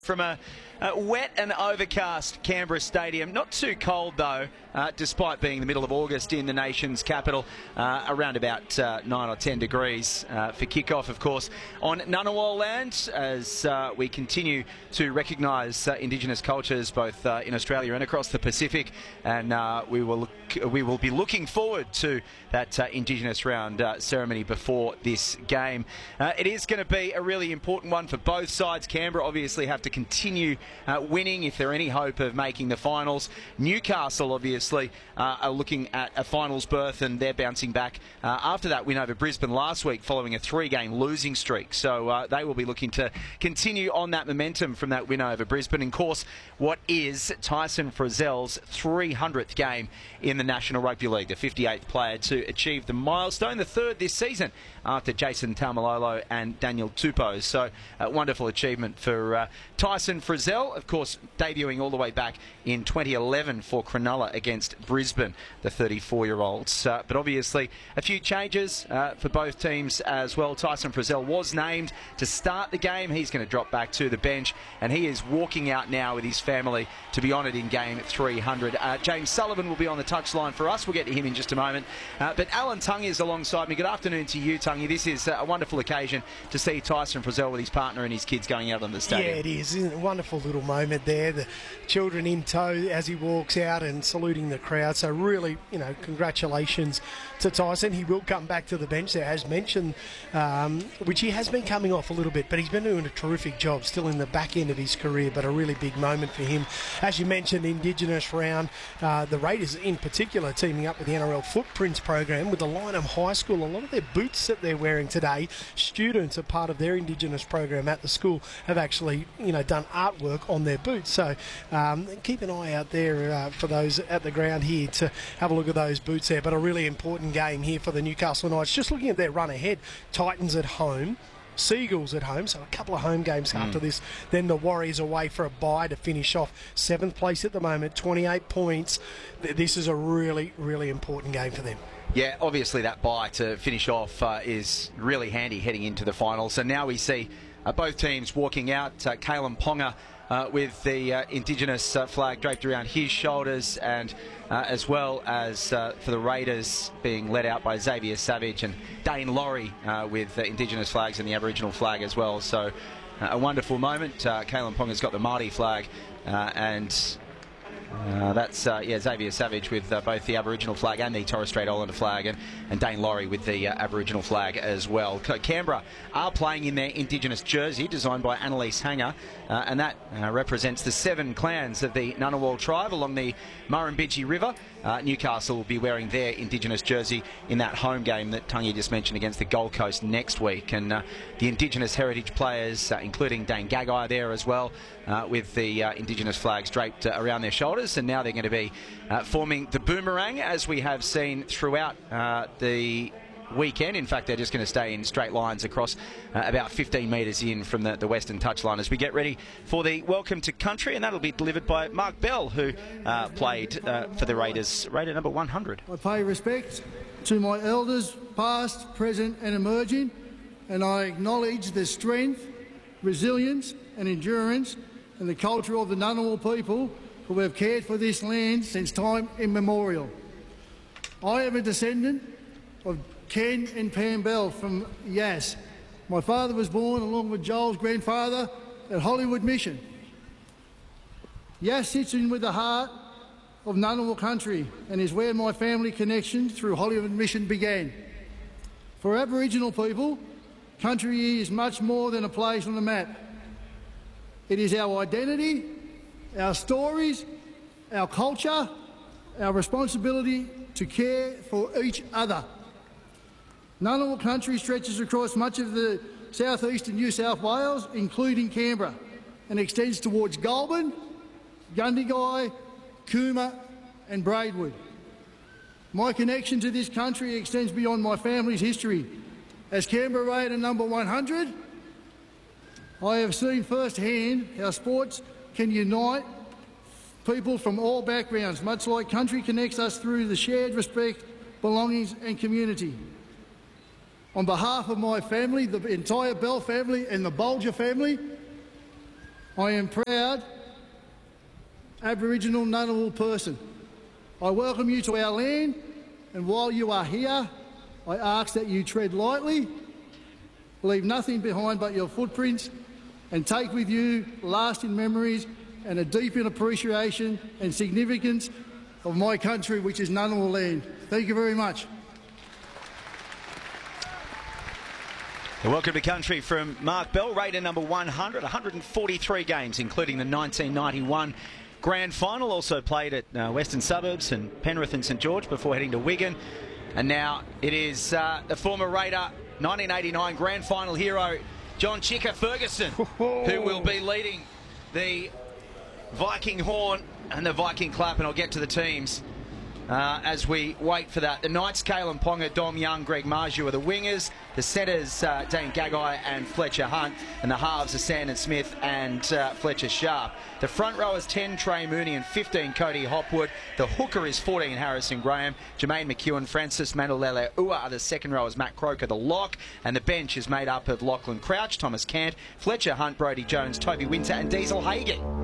From a wet and overcast Canberra Stadium. Not too cold though, despite being the middle of August in the nation's capital, around about 9 or 10 degrees for kick-off, of course, on Ngunnawal land, as we continue to recognise Indigenous cultures both in Australia and across the Pacific, and we will be looking forward to that Indigenous round ceremony before this game. It is going to be a really important one for both sides. Canberra obviously have to continue winning if they're any hope of making the finals. Newcastle obviously are looking at a finals berth, and they're bouncing back after that win over Brisbane last week following a 3-game losing streak. So they will be looking to continue on that momentum from that win over Brisbane. And of course, what is Tyson Frizell's 300th game in the National Rugby League, the 58th player to achieve the milestone, the third this season after Jason Taumalolo and Daniel Tupou. So a wonderful achievement for Tyson Frizell, of course, debuting all the way back in 2011 for Cronulla against Brisbane, the 34-year-olds. But obviously, a few changes for both teams as well. Tyson Frizell was named to start the game. He's going to drop back to the bench, and he is walking out now with his family to be honoured in game 300. James Sullivan will be on the touchline for us. We'll get to him in just a moment. But Alan Tungy is alongside me. Good afternoon to you, Tungy. This is a wonderful occasion to see Tyson Frizell with his partner and his kids going out on the stadium. Yeah, it is. Isn't it? A wonderful little moment there. The children in tow as he walks out and saluting the crowd. So really, congratulations to Tyson. He will come back to the bench there, as mentioned, which he has been coming off a little bit, but he's been doing a terrific job still in the back end of his career, but a really big moment for him. As you mentioned, Indigenous round, the Raiders in particular teaming up with the NRL Footprints program with the Lyneham High School. A lot of their boots that they're wearing today, students, are part of their Indigenous program at the school, have actually done artwork on their boots. So keep an eye out there for those at the ground here to have a look at those boots there. But a really important game here for the Newcastle Knights. Just looking at their run ahead, Titans at home, Seagulls at home, so a couple of home games after this. Then the Warriors away for a bye to finish off 7th place at the moment, 28 points. This is a really, really important game for them. Yeah, obviously that bye to finish off is really handy heading into the finals. So now we see both teams walking out. Kalyn Ponga with the Indigenous flag draped around his shoulders, and as well as for the Raiders being led out by Xavier Savage, and Dane Laurie with Indigenous flags and the Aboriginal flag as well. So a wonderful moment. Kalyn Ponga's got the Māori flag, and that's Xavier Savage with both the Aboriginal flag and the Torres Strait Islander flag, and Dane Laurie with the Aboriginal flag as well. Canberra are playing in their Indigenous jersey designed by Annalise Hanger, and that represents the 7 clans of the Ngunnawal tribe along the Murrumbidgee River. Newcastle will be wearing their Indigenous jersey in that home game that Tungy just mentioned against the Gold Coast next week. And the Indigenous heritage players, including Dane Gagai there as well, with the Indigenous flags draped around their shoulders. And now they're going to be forming the boomerang, as we have seen throughout the weekend. In fact, they're just going to stay in straight lines across about 15 metres in from the western touchline as we get ready for the Welcome to Country, and that'll be delivered by Mark Bell, who played for the Raiders, Raider number 100. I pay respect to my elders, past, present and emerging, and I acknowledge the strength, resilience and endurance and the culture of the Ngunnawal people who have cared for this land since time immemorial. I am a descendant of Ken and Pam Bell from Yass. My father was born, along with Joel's grandfather, at Hollywood Mission. Yass sits in with the heart of Ngunnawal country and is where my family connection through Hollywood Mission began. For Aboriginal people, country is much more than a place on a map. It is our identity, our stories, our culture, our responsibility to care for each other. Ngunnawal country stretches across much of the southeastern New South Wales, including Canberra, and extends towards Goulburn, Gundagai, Cooma and Braidwood. My connection to this country extends beyond my family's history. As Canberra Raider number 100, I have seen firsthand how sports can unite people from all backgrounds, much like country connects us through the shared respect, belongings and community. On behalf of my family, the entire Bell family and the Bolger family, I am proud Aboriginal Ngunnawal person. I welcome you to our land, and while you are here, I ask that you tread lightly, leave nothing behind but your footprints, and take with you lasting memories and a deepened appreciation and significance of my country, which is Ngunnawal land. Thank you very much. The welcome to country from Mark Bell, rated number 100, 143 games, including the 1991 Grand Final. Also played at Western Suburbs and Penrith and St George before heading to Wigan. And now it is the former Raider 1989 Grand Final hero, John Chicka Ferguson, who will be leading the Viking horn and the Viking clap. And I'll get to the teams as we wait for that. The Knights, Kalen Ponga, Dom Young, Greg Marju are the wingers. The centres, Dane Gagai and Fletcher Hunt. And the halves are Sandon Smith and Fletcher Sharp. The front row is 10, Trey Mooney, and 15, Cody Hopwood. The hooker is 14, Harrison Graham. Jermaine McEwen, Francis Mandalele Ua are the second rowers, Matt Croker, the lock. And the bench is made up of Lachlan Crouch, Thomas Cant, Fletcher Hunt, Brodie Jones, Toby Winter and Diesel Hagan.